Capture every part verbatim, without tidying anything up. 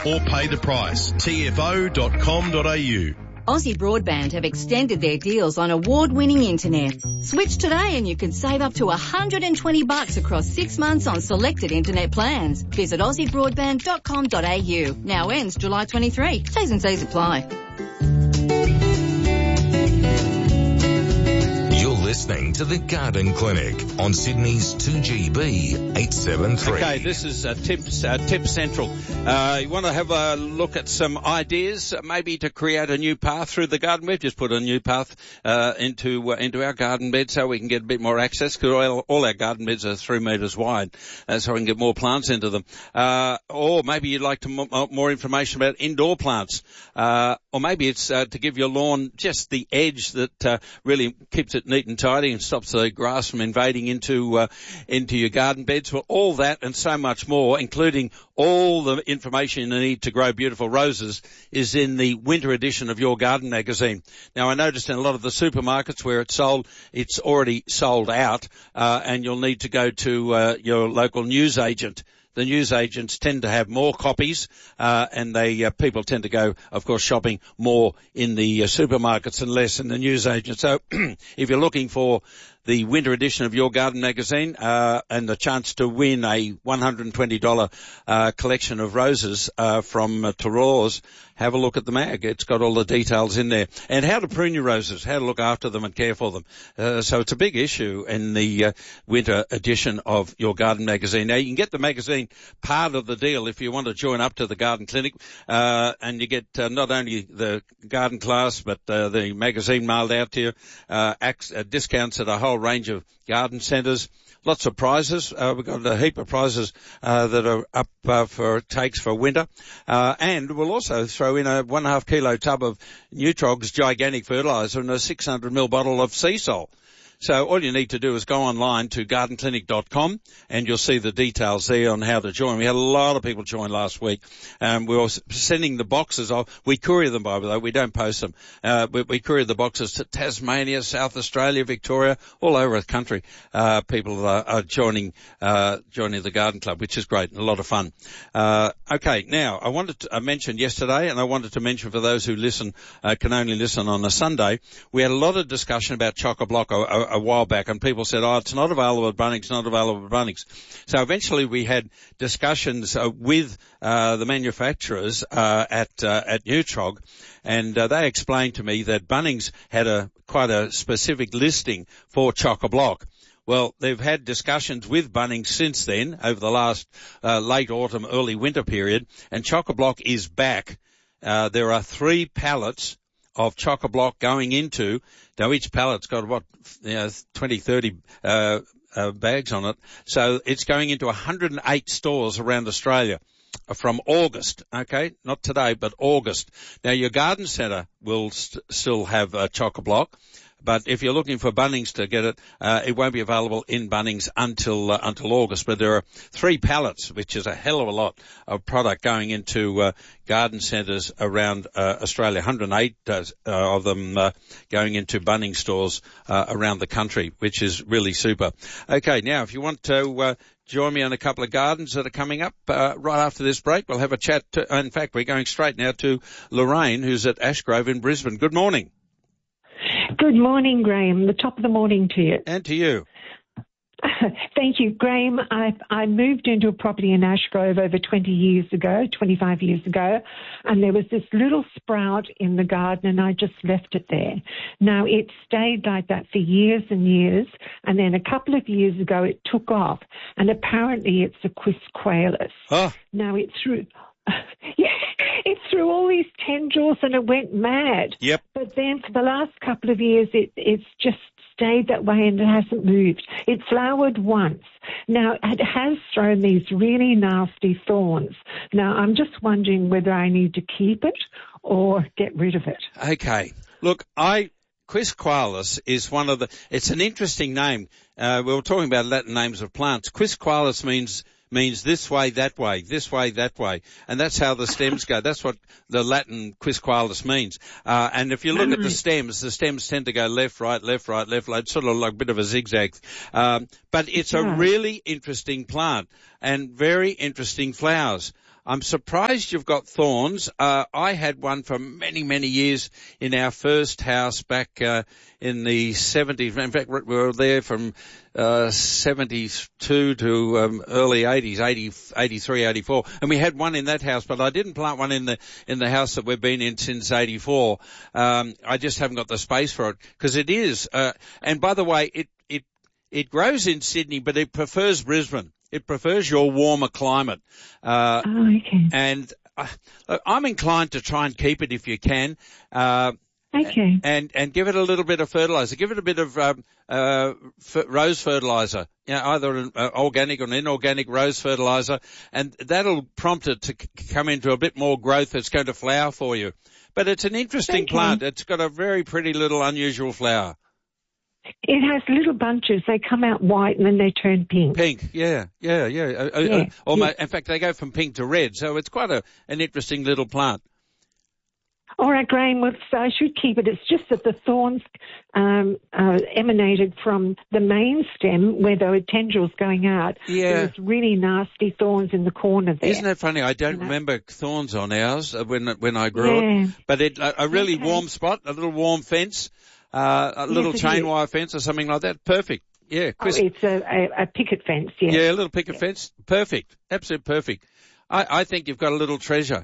or pay the price. T F O dot com dot a u. Aussie Broadband have extended their deals on award-winning internet. Switch today and you can save up to one hundred twenty bucks across six months on selected internet plans. Visit aussie broadband dot com dot a u. Now ends July twenty-third. T's and C's apply. Listening to the Garden Clinic on Sydney's two G B eight seven three. Okay, this is uh, Tips uh, Tip Central. Uh, you want to have a look at some ideas, uh, maybe to create a new path through the garden. We've just put a new path uh, into uh, into our garden bed so we can get a bit more access, because all, all our garden beds are three metres wide, uh, so we can get more plants into them. Uh, or maybe you'd like to m- more information about indoor plants, uh, or maybe it's uh, to give your lawn just the edge that uh, really keeps it neat and tidy and stops the grass from invading into uh, into your garden beds. Well, all that and so much more, including all the information you need to grow beautiful roses, is in the winter edition of Your Garden magazine. Now, I noticed in a lot of the supermarkets where it's sold, it's already sold out, uh, and you'll need to go to uh, your local newsagent. The newsagents tend to have more copies, uh, and they, uh, people tend to go, of course, shopping more in the uh, supermarkets and less in the newsagents. So if you're looking for the winter edition of Your Garden magazine, uh, and the chance to win a one hundred twenty dollars, uh, collection of roses, uh, from uh, Tarors, have a look at the mag. It's got all the details in there. And how to prune your roses, how to look after them and care for them. Uh, so it's a big issue in the uh, winter edition of Your Garden magazine. Now, you can get the magazine part of the deal if you want to join up to the Garden Clinic, uh, and you get uh, not only the garden class, but uh, the magazine mailed out to you, uh, acts, uh, discounts at a whole range of garden centres. Lots of prizes. Uh, we've got a heap of prizes uh, that are up uh, for takes for winter. Uh, and we'll also throw in a one and a half kilo tub of Nutrog's gigantic fertiliser and a six hundred milliliter bottle of Sea Sol. So all you need to do is go online to garden clinic dot com and you'll see the details there on how to join. We had a lot of people join last week. Um, we were sending the boxes off. We courier them, by the way. We don't post them. Uh, we, we courier the boxes to Tasmania, South Australia, Victoria, all over the country. Uh, people are, are joining, uh, joining the garden club, which is great and a lot of fun. Uh, okay. Now I wanted to, I mentioned yesterday, and I wanted to mention for those who listen, uh, can only listen on a Sunday, we had a lot of discussion about Chock-a-Block a, a, a while back, and people said, oh, it's not available at Bunnings, not available at Bunnings. So eventually we had discussions uh, with uh, the manufacturers uh, at uh, at Nutrog, and uh, they explained to me that Bunnings had a quite a specific listing for Chock-a-Block. Well, they've had discussions with Bunnings since then, over the last uh, late autumn, early winter period, and Chock-a-Block is back. Uh, there are three pallets of Chock-a-Block going into, now each pallet's got what, you know, twenty, thirty, uh, uh, bags on it. So it's going into one hundred eight stores around Australia from August, okay? Not today, but August. Now your garden centre will st- still have a Chock-a-Block. But if you're looking for Bunnings to get it, uh, it won't be available in Bunnings until uh, until August. But there are three pallets, which is a hell of a lot of product going into uh, garden centres around uh, Australia. one hundred eight uh, of them uh, going into Bunnings stores uh, around the country, which is really super. Okay, now if you want to uh, join me on a couple of gardens that are coming up uh, right after this break, we'll have a chat. To, in fact, we're going straight now to Lorraine, who's at Ashgrove in Brisbane. Good morning. Good morning, Graham. The top of the morning to you. And to you. Thank you, Graham. I, I moved into a property in Ashgrove over twenty years ago, twenty-five years ago, and there was this little sprout in the garden, and I just left it there. Now, it stayed like that for years and years, and then a couple of years ago it took off, and apparently it's a Quisqualis. Oh. Now, it threw... yeah, it threw all these tendrils and it went mad. Yep. But then for the last couple of years, it, it's just stayed that way and it hasn't moved. It flowered once. Now, it has thrown these really nasty thorns. Now, I'm just wondering whether I need to keep it or get rid of it. Okay. Look, I... Quisqualis is one of the... It's an interesting name. Uh, we were talking about Latin names of plants. Quisqualis means... means this way, that way, this way, that way. And that's how the stems go. That's what the Latin Quisqualis means. Uh, and if you look at the stems, the stems tend to go left, right, left, right, left, right, sort of like a bit of a zigzag. Um, but it's a really interesting plant and very interesting flowers. I'm surprised you've got thorns. Uh, I had one for many, many years in our first house back uh, in the seventies. In fact, we were there from uh, seventy-two to um, early eighties, eighty, eighty-three, eighty-four, and we had one in that house. But I didn't plant one in the in the house that we've been in since eighty-four. Um, I just haven't got the space for it because it is. Uh, and by the way, it it it grows in Sydney, but it prefers Brisbane. It prefers your warmer climate. Uh, oh, okay. And uh, I'm inclined to try and keep it if you can. Uh, okay. And, and give it a little bit of fertilizer. Give it a bit of, um, uh, f- rose fertilizer. You know, either an uh, organic or an inorganic rose fertilizer. And that'll prompt it to c- come into a bit more growth that's going to flower for you. But it's an interesting okay. plant. It's got a very pretty little unusual flower. It has little bunches. They come out white and then they turn pink. Pink, yeah, yeah, yeah. Uh, yeah, uh, almost, yeah. In fact, they go from pink to red, so it's quite a an interesting little plant. All right, Graham, well, so I should keep it. It's just that the thorns um, uh, emanated from the main stem where there were tendrils going out. Yeah. There was really nasty thorns in the corner there. Isn't that funny? I don't you know? remember thorns on ours when when I grew yeah. up, but it, a, a really okay. warm spot, a little warm fence. Uh, a little yes, chain wire fence or something like that. Perfect. Yeah. Oh, it's a, a, a picket fence, yeah. Yeah, a little picket yeah. fence. Perfect. Absolute perfect. I, I think you've got a little treasure.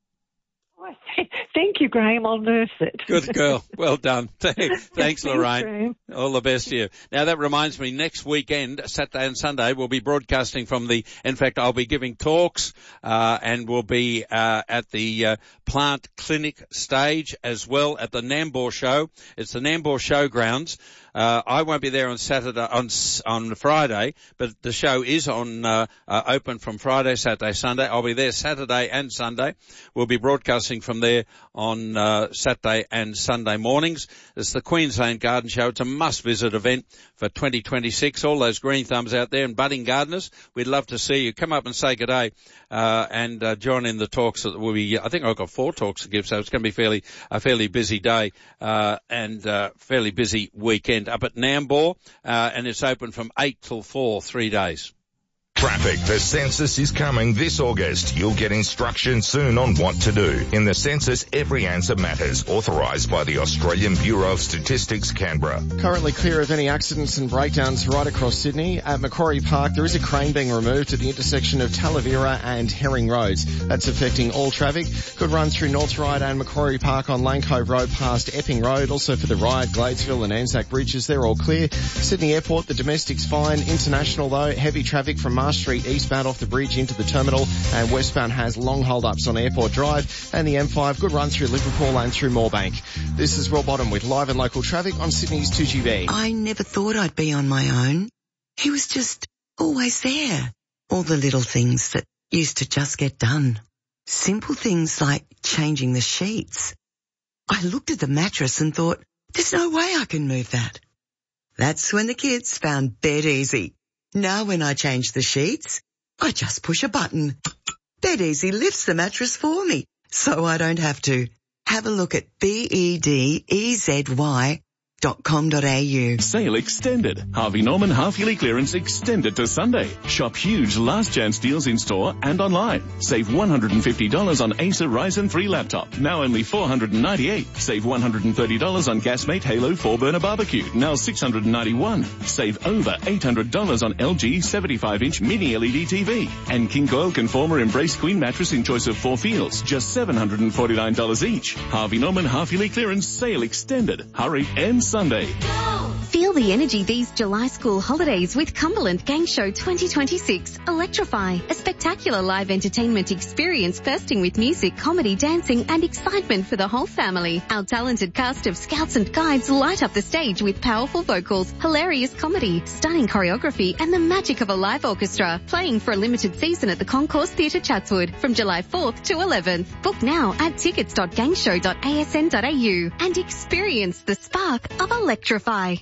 Thank you, Graham. I'll nurse it. Good girl. Well done. Thanks, Thanks Lorraine. Graham. All the best to you. Now that reminds me, next weekend, Saturday and Sunday, we'll be broadcasting from the, in fact, I'll be giving talks, uh, and we'll be, uh, at the, uh, plant clinic stage as well at the Nambour show. It's the Nambour showgrounds. Uh, I won't be there on Saturday, on, on Friday, but the show is on, uh, uh, open from Friday, Saturday, Sunday. I'll be there Saturday and Sunday. We'll be broadcasting from there on, uh, Saturday and Sunday mornings. It's the Queensland Garden Show. It's a must-visit event for twenty twenty-six. All those green thumbs out there and budding gardeners, we'd love to see you. Come up and say good day, uh, and, uh, join in the talks that will be, I think I've got four talks to give, so it's going to be fairly, a fairly busy day, uh, and, uh, fairly busy weekend up at Nambour, uh, and it's open from eight till four, three days. Traffic. The census is coming this August. You'll get instructions soon on what to do. In the census, every answer matters. Authorised by the Australian Bureau of Statistics, Canberra. Currently clear of any accidents and breakdowns right across Sydney. At Macquarie Park, there is a crane being removed at the intersection of Talavera and Herring Roads. That's affecting all traffic. Good run through North Ryde and Macquarie Park on Lane Cove Road past Epping Road. Also for the Ryde, Gladesville and Anzac bridges, they're all clear. Sydney Airport, the domestic's fine. International though, heavy traffic from Marsh Street eastbound off the bridge into the terminal, and westbound has long hold-ups on Airport Drive, and the M five, good run through Liverpool and through Moorebank. This is Roy Bottom with live and local traffic on Sydney's two G B. I never thought I'd be on my own. He was just always there. All the little things that used to just get done. Simple things like changing the sheets. I looked at the mattress and thought, there's no way I can move that. That's when the kids found Bed Easy. Now when I change the sheets, I just push a button. Bed Easy lifts the mattress for me, so I don't have to. Have a look at B E D E Z Y dot com dot a u. Sale extended. Harvey Norman half-yearly clearance extended to Sunday. Shop huge last chance deals in store and online. Save one hundred fifty dollars on Acer Ryzen three laptop. Now only four hundred ninety-eight dollars. Save one hundred thirty dollars on Gasmate Halo four burner barbecue. Now six hundred ninety-one dollars. Save over eight hundred dollars on L G seventy-five inch mini L E D T V. And King Coil Conformer Embrace Queen mattress in choice of four fields. Just seven hundred forty-nine dollars each. Harvey Norman half-yearly clearance sale extended. Hurry and Sunday. Feel the energy these July school holidays with Cumberland Gang Show twenty twenty-six. Electrify, a spectacular live entertainment experience bursting with music, comedy, dancing and excitement for the whole family. Our talented cast of scouts and guides light up the stage with powerful vocals, hilarious comedy, stunning choreography and the magic of a live orchestra. Playing for a limited season at the Concourse Theatre Chatswood from July fourth to eleventh. Book now at tickets dot gangshow dot a s n dot a u and experience the spark of Electrify. Alpha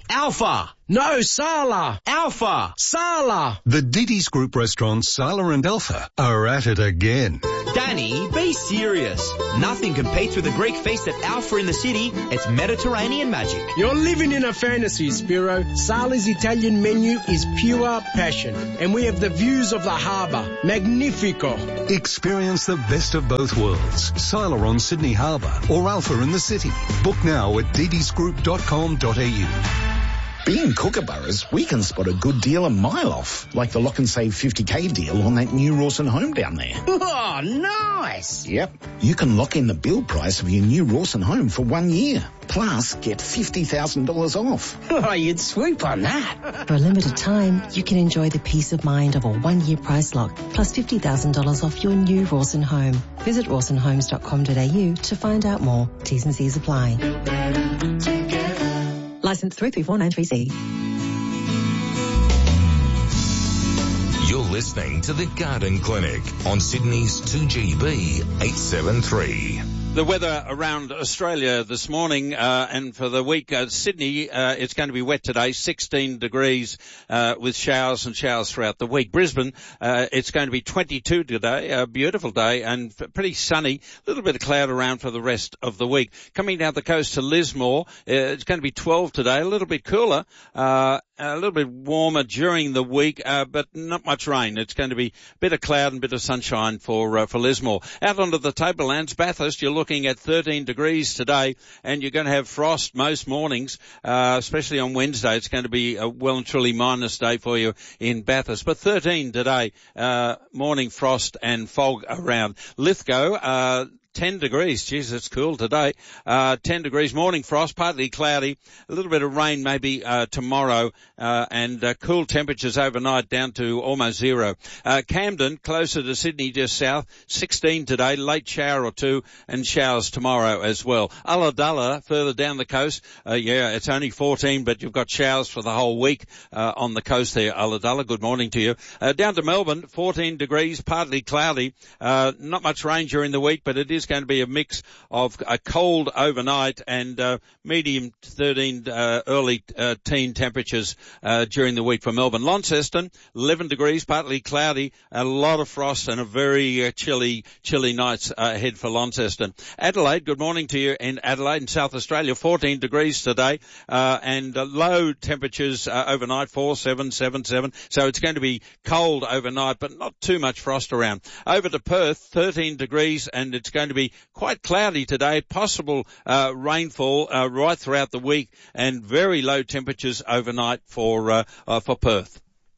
Alpha! No, Sala! Alpha! Sala! The Diddy's Group restaurants Sala and Alpha are at it again. Danny, be serious. Nothing competes with the Greek feast at Alpha in the city. It's Mediterranean magic. You're living in a fantasy, Spiro. Sala's Italian menu is pure passion. And we have the views of the harbour. Magnifico. Experience the best of both worlds. Sala on Sydney Harbour or Alpha in the city. Book now at didys group dot com dot a u. Being Kookaburras, we can spot a good deal a mile off, like the Lock and Save fifty K deal on that new Rawson home down there. Oh, nice! Yep. You can lock in the build price of your new Rawson home for one year. Plus, get fifty thousand dollars off. Oh, you'd swoop on that. For a limited time, you can enjoy the peace of mind of a one-year price lock, plus fifty thousand dollars off your new Rawson home. Visit rawson homes dot com dot a u to find out more. T's and C's apply. Licence three three four nine three C. You're listening to The Garden Clinic on Sydney's two G B eight seven three. The weather around Australia this morning uh, and for the week, uh, Sydney, uh, it's going to be wet today, sixteen degrees uh, with showers and showers throughout the week. Brisbane, uh, it's going to be twenty-two today, a beautiful day and f- pretty sunny, a little bit of cloud around for the rest of the week. Coming down the coast to Lismore, uh, it's going to be twelve today, a little bit cooler, uh, a little bit warmer during the week, uh, but not much rain. It's going to be a bit of cloud and a bit of sunshine for uh, for Lismore. Out onto the tablelands, Bathurst, you're looking at thirteen degrees today, and you're going to have frost most mornings, uh, especially on Wednesday. It's going to be a well and truly minus day for you in Bathurst. But thirteen today, uh, morning frost and fog around. Lithgow, uh, ten degrees. Jeez, it's cool today. Uh, ten degrees, morning frost, partly cloudy, a little bit of rain maybe, uh, tomorrow, uh, and, uh, cool temperatures overnight down to almost zero. Uh, Camden, closer to Sydney, just south, sixteen today, late shower or two, and showers tomorrow as well. Ulladulla, further down the coast, uh, yeah, it's only fourteen, but you've got showers for the whole week, uh, on the coast there, Ulladulla. Good morning to you. Uh, down to Melbourne, fourteen degrees, partly cloudy, uh, not much rain during the week, but it is going to be a mix of a cold overnight and uh, medium thirteen uh, early uh, teen temperatures uh, during the week for Melbourne. Launceston, eleven degrees, partly cloudy, a lot of frost and a very uh, chilly, chilly nights uh, ahead for Launceston. Adelaide, good morning to you in Adelaide in South Australia, fourteen degrees today uh, and uh, low temperatures uh, overnight, four, seven, seven, seven. So it's going to be cold overnight, but not too much frost around. Over to Perth, thirteen degrees, and it's going to be quite cloudy today, possible uh, rainfall uh, right throughout the week, and very low temperatures overnight for uh, uh, for Perth.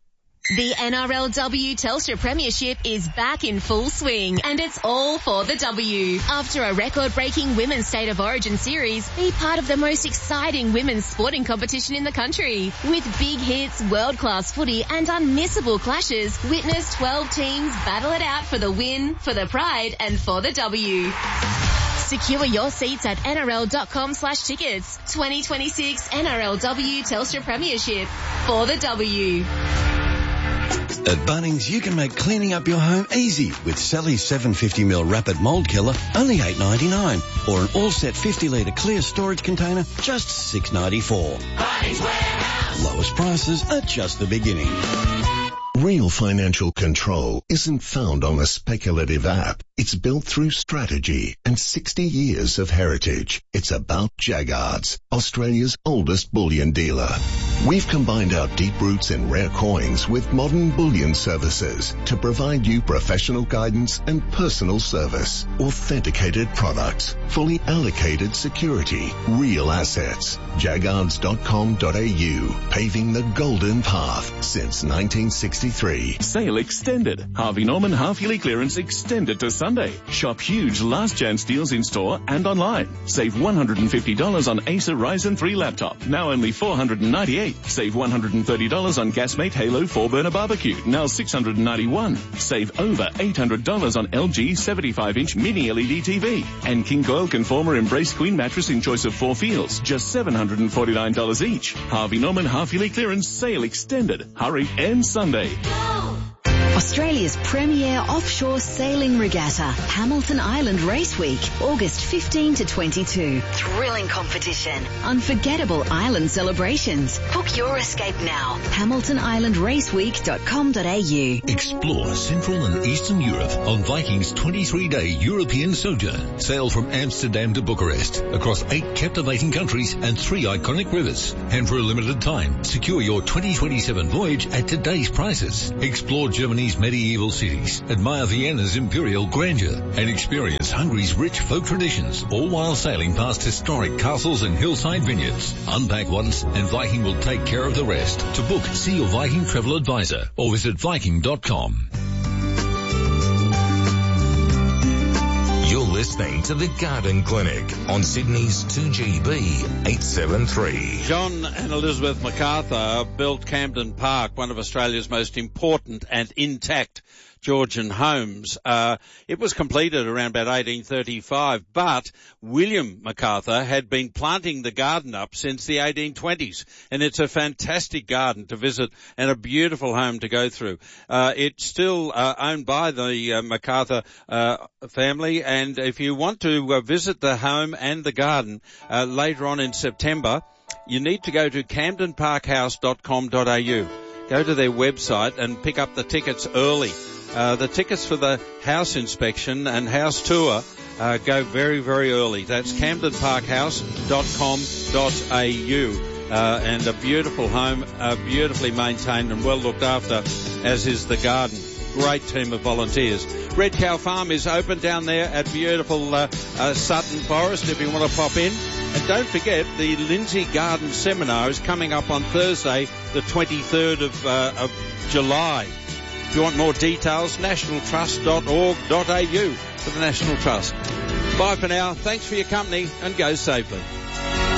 The N R L W Telstra Premiership is back in full swing, and it's all for the W. After a record-breaking Women's State of Origin series, be part of the most exciting women's sporting competition in the country. With big hits, world-class footy and unmissable clashes, witness twelve teams battle it out for the win, for the pride and for the W. Secure your seats at N R L dot com slash tickets. twenty twenty-six N R L W Telstra Premiership for the W. At Bunnings, you can make cleaning up your home easy with Sally's seven fifty mil rapid mold killer, only eight ninety-nine, or an all-set fifty litre clear storage container, just six ninety-four. Bunnings Warehouse. Lowest prices are just the beginning. Real financial control isn't found on a speculative app. It's built through strategy and sixty years of heritage. It's about Jaggards, Australia's oldest bullion dealer. We've combined our deep roots in rare coins with modern bullion services to provide you professional guidance and personal service. Authenticated products, fully allocated security, real assets. Jaggards dot com dot a u, paving the golden path since nineteen sixty-three. Sale extended. Harvey Norman half-yearly clearance extended to Sunday. Shop huge last chance deals in store and online. Save one hundred fifty dollars on Acer Ryzen three laptop, now only four hundred ninety-eight dollars. Save one hundred thirty dollars on Gasmate Halo four burner barbecue, now six hundred ninety-one dollars. Save over eight hundred dollars on L G seventy-five inch mini L E D T V. And King Coil Conformer Embrace Queen mattress in choice of four feels, just seven hundred forty-nine dollars each. Harvey Norman half-yearly clearance sale extended. Hurry, and Sunday. Go! Australia's premier offshore sailing regatta, Hamilton Island Race Week, August fifteenth to twenty-two. Thrilling competition, unforgettable island celebrations. Book your escape now. hamilton island race week dot com dot a u. Explore Central and Eastern Europe on Viking's twenty-three day European sojourn. Sail from Amsterdam to Bucharest, across eight captivating countries and three iconic rivers. And for a limited time, secure your twenty twenty-seven voyage at today's prices. Explore Germany's medieval cities, admire Vienna's imperial grandeur, and experience Hungary's rich folk traditions, all while sailing past historic castles and hillside vineyards. Unpack once and Viking will take care of the rest. To book, see your Viking travel advisor or visit viking dot com. You're listening to The Garden Clinic on Sydney's two G B eight seventy-three. John and Elizabeth MacArthur built Camden Park, one of Australia's most important and intact Georgian homes. Uh, it was completed around about eighteen thirty-five, but William MacArthur had been planting the garden up since the eighteen twenties, and it's a fantastic garden to visit and a beautiful home to go through. Uh, it's still uh, owned by the uh, MacArthur uh, family, and if you want to uh, visit the home and the garden uh, later on in September, you need to go to camden park house dot com dot a u. Go to their website and pick up the tickets early. Uh, the tickets for the house inspection and house tour uh, go very, very early. That's camden park house dot com dot a u. Uh, and a beautiful home, uh, beautifully maintained and well looked after, as is the garden. Great team of volunteers. Red Cow Farm is open down there at beautiful uh, uh, Sutton Forest if you want to pop in. And don't forget, the Lindsay Garden Seminar is coming up on Thursday, the twenty-third of, uh, of July. If you want more details, national trust dot org dot a u for the National Trust. Bye for now. Thanks for your company and go safely.